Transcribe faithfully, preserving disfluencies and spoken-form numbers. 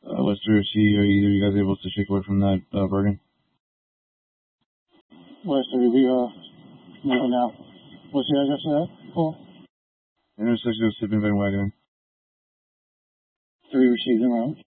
Uh, Lester, is he, are either you guys able to shake away from that uh, Bergen? Lester, we uh, no, now. What's the address of that? Paul? Intersection of Sip and Van Wagenen. Three received in round.